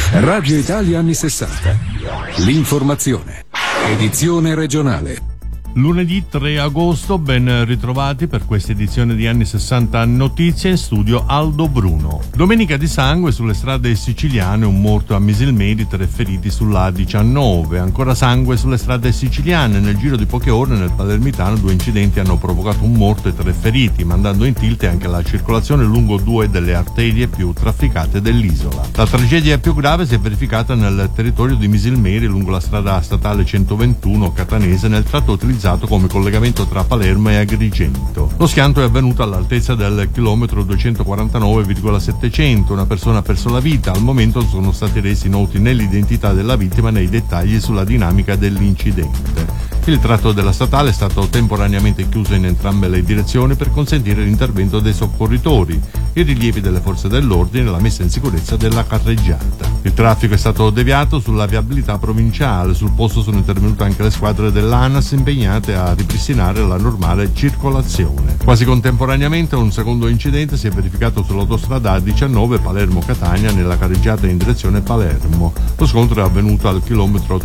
Radio Italia anni 60. L'informazione. Edizione regionale. Lunedì 3 agosto, ben ritrovati per questa edizione di Anni 60 Notizie, in studio Aldo Bruno. Domenica di sangue sulle strade siciliane, un morto a Misilmeri, 3 feriti sulla A19. Ancora sangue sulle strade siciliane, nel giro di poche ore nel Palermitano 2 incidenti hanno provocato un morto e 3 feriti, mandando in tilt anche la circolazione lungo 2 delle arterie più trafficate dell'isola. La tragedia più grave si è verificata nel territorio di Misilmeri, lungo la strada statale 121 catanese, nel tratto utilizzato come collegamento tra Palermo e Agrigento. Lo schianto è avvenuto all'altezza del chilometro 249,700. Una persona ha perso la vita. Al momento sono stati resi noti né l'identità della vittima né i dettagli sulla dinamica dell'incidente. Il tratto della statale è stato temporaneamente chiuso in entrambe le direzioni per consentire l'intervento dei soccorritori, i rilievi delle forze dell'ordine e la messa in sicurezza della carreggiata. Il traffico è stato deviato sulla viabilità provinciale. Sul posto sono intervenute anche le squadre dell'ANAS impegnate a ripristinare la normale circolazione. Quasi contemporaneamente un secondo incidente si è verificato sull'autostrada A19 Palermo-Catania nella carreggiata in direzione Palermo. Lo scontro è avvenuto al chilometro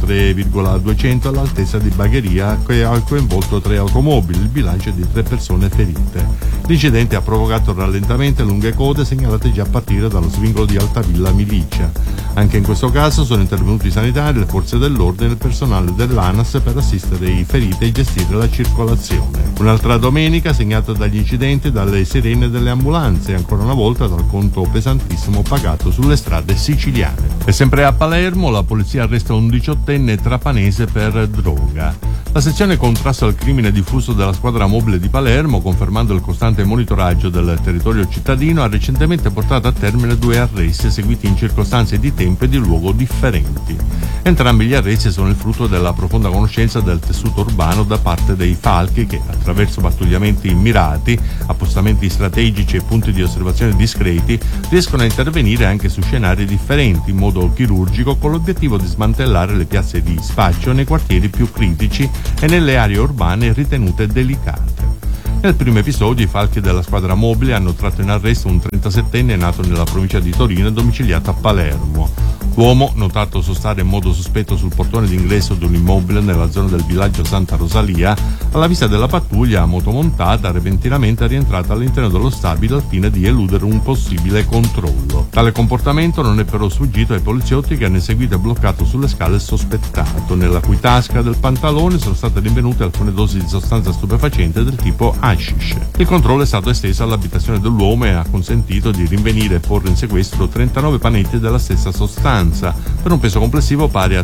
3,200 all'altezza di Bagheria, che ha coinvolto 3 automobili. Il bilancio è di 3 persone ferite. L'incidente ha provocato rallentamento e lunghe code segnalate già a partire dallo svincolo di Altavilla Milicia. Anche in questo caso sono intervenuti i sanitari, le forze dell'ordine e il personale dell'ANAS per assistere i feriti e gestire la circolazione. Un'altra domenica segnata dagli incidenti, dalle sirene delle ambulanze e ancora una volta dal conto pesantissimo pagato sulle strade siciliane. E sempre a Palermo la polizia arresta un 18enne trapanese per droga. La sezione contrasto al crimine diffuso della squadra mobile di Palermo, confermando il costante monitoraggio del territorio cittadino, ha recentemente portato a termine 2 arresti eseguiti in circostanze di tempo e di luogo differenti. Entrambi gli arresti sono il frutto della profonda conoscenza del tessuto urbano da parte dei falchi che, attraverso pattugliamenti mirati, appostamenti strategici e punti di osservazione discreti, riescono a intervenire anche su scenari differenti in modo chirurgico, con l'obiettivo di smantellare le piazze di spaccio nei quartieri più critici e nelle aree urbane ritenute delicate. Nel primo episodio i falchi della squadra mobile hanno tratto in arresto un 37enne nato nella provincia di Torino e domiciliato a Palermo. L'uomo, notato sostare in modo sospetto sul portone d'ingresso di un immobile nella zona del villaggio Santa Rosalia, alla vista della pattuglia a motomontata repentinamente è rientrata all'interno dello stabile al fine di eludere un possibile controllo. Tale comportamento non è però sfuggito ai poliziotti, che hanno eseguito e bloccato sulle scale il sospettato, nella cui tasca del pantalone sono state rinvenute alcune dosi di sostanza stupefacente del tipo hashish. Il controllo è stato esteso all'abitazione dell'uomo e ha consentito di rinvenire e porre in sequestro 39 panetti della stessa sostanza, per un peso complessivo pari a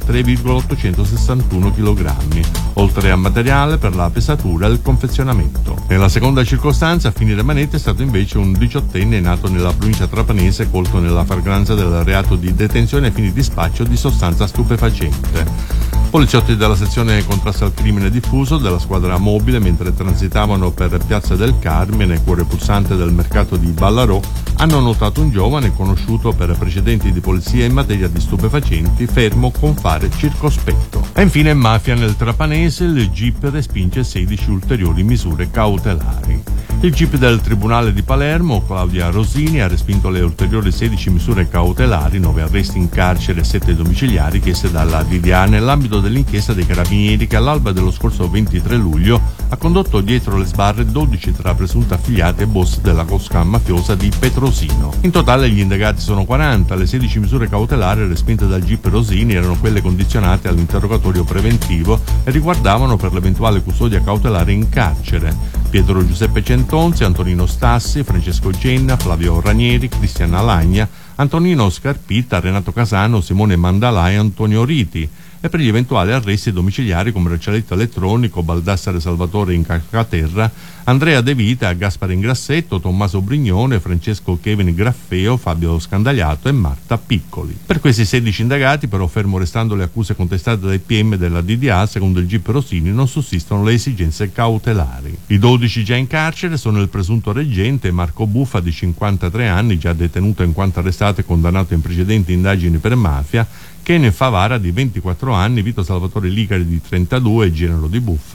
3,861 kg, oltre a materiale per la pesatura e il confezionamento. Nella seconda circostanza, a finire manette, è stato invece un 18enne nato nella provincia trapanese colto nella fragranza del reato di detenzione ai fini di spaccio di sostanza stupefacente. Poliziotti della sezione contrasto al crimine diffuso della squadra mobile, mentre transitavano per Piazza del Carmine, cuore pulsante del mercato di Ballarò, hanno notato un giovane conosciuto per precedenti di polizia in materia di stupefacenti, fermo con fare circospetto. E infine mafia nel Trapanese, il GIP respinge 16 ulteriori misure cautelari. Il GIP del Tribunale di Palermo, Claudia Rosini, ha respinto le ulteriori 16 misure cautelari, 9 arresti in carcere e 7 domiciliari chieste dalla DDA nell'ambito dell'inchiesta dei Carabinieri che all'alba dello scorso 23 luglio ha condotto dietro le sbarre 12 tra presunti affiliati e boss della cosca mafiosa di Petrosino. In totale gli indagati sono 40, le 16 misure cautelari respinte dal GIP Rosini erano quelle condizionate all'interrogatorio preventivo e riguardavano per l'eventuale custodia cautelare in carcere Pietro Giuseppe Centonzi, Antonino Stassi, Francesco Genna, Flavio Ranieri, Cristian Alagna, Antonino Scarpitta, Renato Casano, Simone Mandalà e Antonio Riti, e per gli eventuali arresti domiciliari come braccialetto elettronico, Baldassare Salvatore in Calcaterra, Andrea De Vita, Gaspare Ingrassetto, Tommaso Brignone, Francesco Kevin Graffeo, Fabio Scandagliato e Marta Piccoli. Per questi 16 indagati, però, fermo restando le accuse contestate dai PM della DDA, secondo il GIP Rosini non sussistono le esigenze cautelari. I 12 già in carcere sono il presunto reggente Marco Buffa di 53 anni, già detenuto in quanto arrestato e condannato in precedenti indagini per mafia, Kene Favara di 24 anni, Vito Salvatore Licari di 32, genero di Buffa,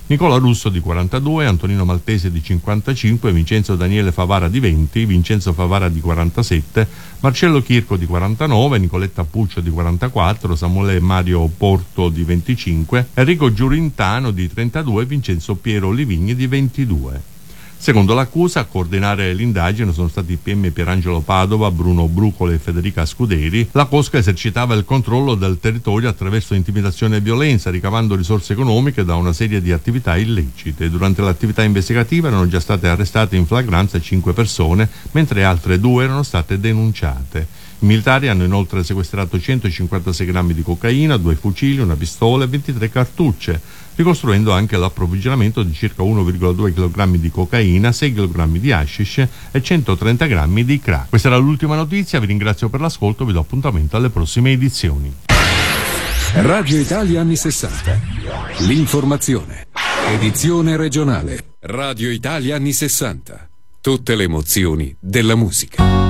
Nicola Russo di 42, Antonino Maltese di 55, Vincenzo Daniele Favara di 20, Vincenzo Favara di 47, Marcello Chirco di 49, Nicoletta Puccio di 44, Samuele Mario Porto di 25, Enrico Giurintano di 32 e Vincenzo Piero Livigni di 22. Secondo l'accusa, a coordinare l'indagine sono stati PM Pierangelo Padova, Bruno Brucole e Federica Scuderi. La cosca esercitava il controllo del territorio attraverso intimidazione e violenza, ricavando risorse economiche da una serie di attività illecite. Durante l'attività investigativa erano già state arrestate in flagranza 5 persone, mentre altre 2 erano state denunciate. I militari hanno inoltre sequestrato 156 grammi di cocaina, 2 fucili, una pistola e 23 cartucce, ricostruendo anche l'approvvigionamento di circa 1,2 kg di cocaina, 6 kg di hashish e 130 grammi di crack. Questa era l'ultima notizia, vi ringrazio per l'ascolto, vi do appuntamento alle prossime edizioni. Radio Italia anni 60. L'informazione. Edizione regionale. Radio Italia anni 60. Tutte le emozioni della musica.